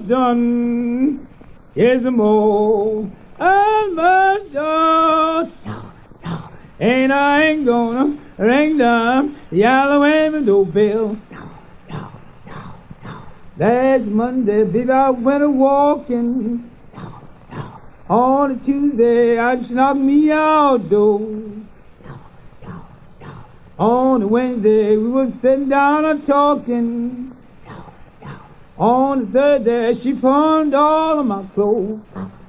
almost done. Yes, I'm almost done. And I ain't gonna ring the yellow and doorbell. Last Monday, baby, I went a-walking. On a Tuesday, I just knocked me outdoors. On a Wednesday, we was sitting down and talking. On a Thursday, she pawned all of my clothes.